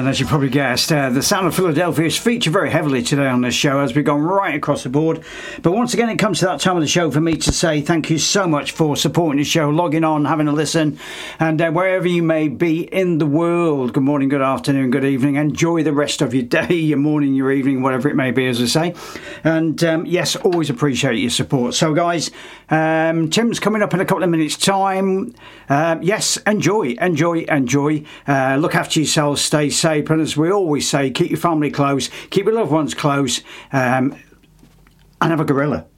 And as you probably guessed, the sound of Philadelphia is featured very heavily today on this show as we've gone right across the board. But once again, it comes to that time of the show for me to say thank you so much for supporting the show, logging on, having a listen, and wherever you may be in the world, good morning, good afternoon, good evening. Enjoy the rest of your day, your morning, your evening, whatever it may be, as I say. And yes, always appreciate your support. So guys, Tim's coming up in a couple of minutes' time. Yes, enjoy. Look after yourselves, stay safe, and as we always say, keep your family close, keep your loved ones close, and have a gorilla.